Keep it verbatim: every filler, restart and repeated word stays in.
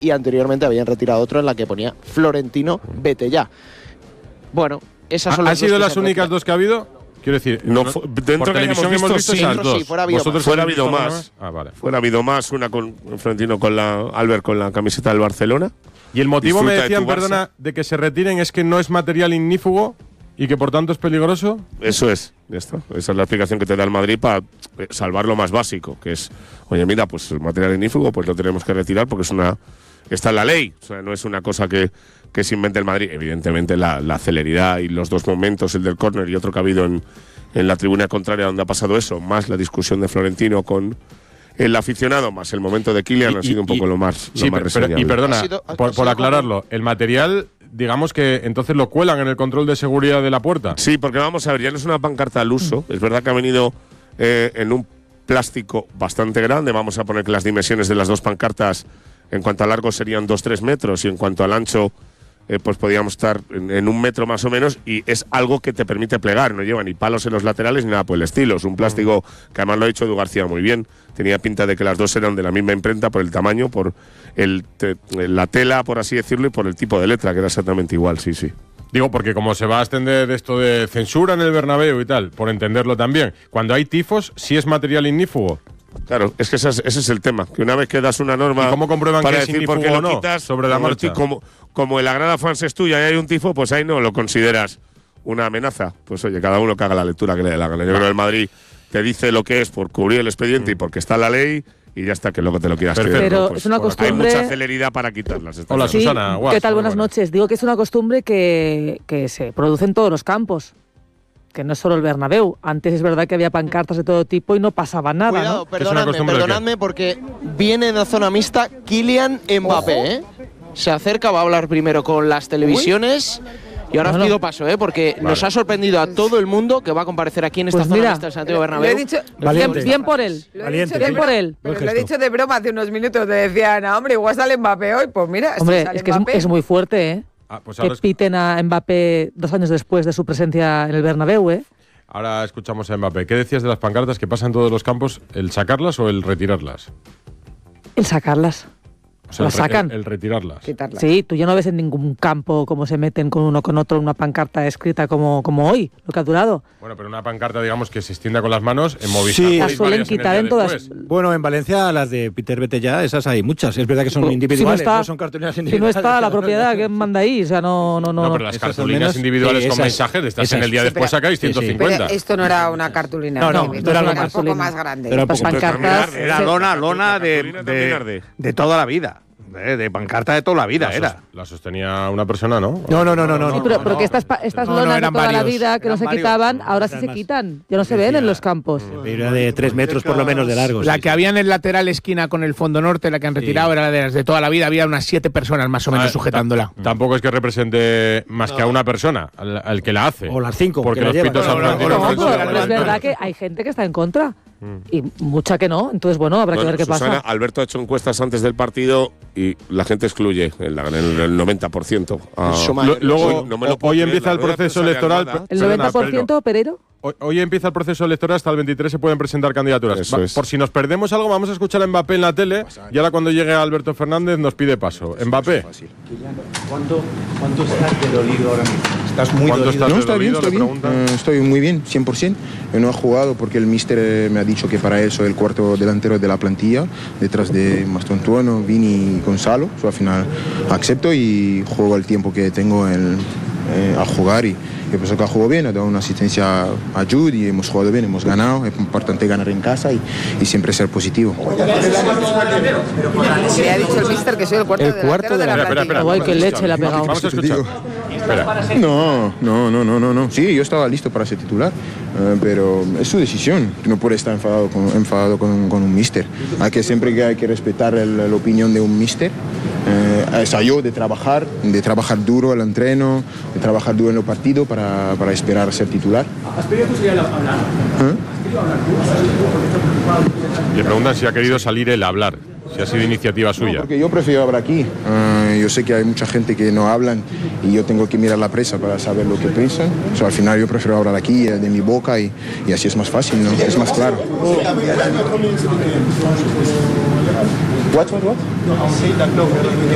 y anteriormente habían retirado otro en la que ponía Florentino, vete ya. Bueno, esas son ¿Han las sido dos las únicas dos que ha habido? Quiero decir, No, no, fu- dentro por que televisión hayamos hemos visto, visto sí. esas Dentro sí, dos. fuera ha habido ¿Vosotros más. Fuera ha habéis habido visto alguna más. Ah, vale. Fuera ha habido más, una con Florentino con la Albert con la camiseta del Barcelona. Y el motivo, me Disfruta de decían, tu Barça. perdona, de que se retiren es que no es material ignífugo y que por tanto es peligroso. Eso es, ya está. Esa es la explicación que te da el Madrid para salvar lo más básico, que es, oye, mira, pues el material ignífugo pues lo tenemos que retirar porque es una está en la ley, o sea, no es una cosa que, que se invente el Madrid. Evidentemente la, la celeridad y los dos momentos, el del córner y otro que ha habido en, en la tribuna contraria donde ha pasado eso, más la discusión de Florentino con el aficionado, más el momento de Kylian, Y- ha sido un poco y- lo más, Sí, lo más pero- pero- y reseñable. perdona, Ha sido- ha por, por sido aclararlo, el material, digamos que entonces lo cuelan en el control de seguridad de la puerta. Sí, porque vamos a ver, ya no es una pancarta al uso. Es verdad que ha venido eh, en un plástico bastante grande. Vamos a poner que las dimensiones de las dos pancartas, en cuanto a largo, serían dos tres metros y en cuanto al ancho, eh, pues podíamos estar en, en un metro más o menos. Y es algo que te permite plegar. No lleva ni palos en los laterales ni nada por el estilo. Es un plástico que además lo ha dicho Edu García muy bien. Tenía pinta de que las dos eran de la misma imprenta por el tamaño, por el te- la tela, por así decirlo, y por el tipo de letra, que era exactamente igual, sí, sí. Digo, porque como se va a extender esto de censura en el Bernabéu y tal, por entenderlo también, cuando hay tifos, sí es material ignífugo. Claro, es que ese es, ese es el tema. Que una vez que das una norma ¿Y cómo comprueban para que es decir por qué ignífugo lo o no? quitas, Sobre la como el marcha. ti- Como, como el Agrada Fans es tuya y hay un tifo, pues ahí no lo consideras una amenaza. Pues oye, cada uno que haga la lectura que le dé la gana. Yo creo que el Madrid te dice lo que es por cubrir el expediente y porque está la ley y ya está, que luego te lo quieras Perfecto. creer. Pero ¿no? Pues es una hay costumbre- mucha celeridad para quitarlas. está Hola, claro. Sí, Susana Guas, ¿qué tal? muy Buenas buenas. noches. Digo que es una costumbre que, que se produce en todos los campos, que no es solo el Bernabéu. Antes es verdad que había pancartas de todo tipo y no pasaba nada, Cuidado, ¿no? es una perdonadme, costumbre de qué? perdonadme porque viene en la zona mixta Kylian Mbappé, ¿eh? Se acerca, va a hablar primero con las televisiones. Y ahora Bueno. os pido paso, ¿eh? Porque nos ha sorprendido a todo el mundo que va a comparecer aquí en esta Pues zona mira, mixta del Santiago lo he Bernabéu. dicho- Bien, bien por él. Lo he Valiente, dicho de bien por bro- él. Pero Buen lo he gesto. dicho de broma hace unos minutos. Te decían, ah, hombre, igual sale Mbappé hoy. Pues mira, si Hombre, sale es que es, Mbappé. es muy fuerte, ¿eh? Ah, pues Que ahora, es- piten a Mbappé dos años después de su presencia en el Bernabéu, ¿eh? ahora escuchamos a Mbappé. ¿Qué decías de las pancartas que pasan en todos los campos? ¿El sacarlas o el retirarlas? El sacarlas. O sea, Las el re- sacan. El, el retirarlas. Quitarla. Sí, tú ya no ves en ningún campo cómo se meten con uno con otro una pancarta escrita como, como hoy, lo que ha durado. Bueno, pero una pancarta, digamos, que se extienda con las manos en Movistar. Sí. Podéis Las suelen varias en el quitar día en todas. después. Bueno, en Valencia las de Peter Vete ya, esas hay muchas. Es verdad que son Si no individuales, está- no son cartulinas Si no individuales. está la pero- propiedad, ¿quién manda ahí? O sea, no, no, no. No, pero las Esas al cartulinas menos, individuales sí, con esas- mensajes, estas en esas. el día Sí, después pero- sacáis sí, sí. Pero ciento cincuenta. esto no era una cartulina. No, no, esto no era era una un poco cartulina. más grande. Era un Las poco- Pero también pancartas. arde, Era ¿eh? lona, La lona de, cartulina también de, arde. de toda la vida. De, de pancarta de toda la vida La, era. sos- la sostenía una persona, ¿no? No, no, no, no, no. Sí, pero, pero que estas, pa- estas No, no, lonas de eran toda la varios, vida que no eran se varios. quitaban, ahora sí Eran se más. quitan. Ya no se ven en Decía- los campos. Era de tres metros por lo menos de largo. La sí, que sí. había en el lateral esquina con el fondo norte, la que han retirado, era la de las de toda la vida. Había unas siete personas más o menos Ah, sujetándola. ta- Tampoco es que represente más que a una persona, al, al que la hace. O las cinco, Porque que la los llevan. pitos No, han no, no, partido no, No, en pero, frente. pero es verdad que hay gente que está en contra y mucha que no. Entonces, bueno, habrá que Bueno, ver qué Susana, pasa. Alberto ha hecho encuestas antes del partido y la gente excluye en, la- en el noventa por ciento. a- Suma- Lo- luego, Hoy no me lo hoy puedo creer, empieza la el rueda de proceso prensa de electoral. Almada. per- El perdona, noventa por ciento, Perero. Hoy, hoy empieza el proceso electoral, hasta el veintitrés se pueden presentar candidaturas. Eso Va- es. Por si nos perdemos algo, vamos a escuchar a Mbappé en la tele y ahora cuando llegue Alberto Fernández nos pide paso. Mbappé, ¿Cuánto, ¿Cuánto estás de dolido ahora mismo? Estás muy ¿cuánto dolido. estás No, de está bien, dolido? está Le bien. preguntan. Eh, estoy muy bien, cien por ciento. Yo no he jugado porque el míster eh, me ha dicho que para él soy el cuarto delantero de la plantilla, detrás de Mastontuono, Vini y Gonzalo. So, al final acepto y juego el tiempo que tengo en, eh, a jugar y yo pienso que ha jugado bien, ha dado una asistencia a Jude y hemos jugado bien, hemos ganado. Es importante ganar en casa y, y siempre ser positivo. Le ha dicho el mister que soy el cuarto El delantero cuarto de la Espera, espera, plantilla. espera. Uy, qué leche le ha pegado. Vamos a Te escuchar. digo. Espera. No, no, no, no, no, no. Sí, yo estaba listo para ser titular, eh, pero es su decisión. Tú no puedes estar enfadado con, enfadado con, con un míster. Hay que siempre que hay que respetar el- la opinión de un míster. Eh, es a yo de trabajar, de trabajar duro el entreno, de trabajar duro en los partidos para, para esperar a ser titular. ¿Eh? Le preguntan si ha querido salir él a hablar, si ha sido iniciativa No, suya. porque yo prefiero hablar aquí. Eh, yo sé que hay mucha gente que no hablan y yo tengo que mirar la prensa para saber lo que piensan. O sea, al final yo prefiero hablar aquí, eh, de mi boca y, y así es más fácil, ¿no? Es más claro. What, what, what?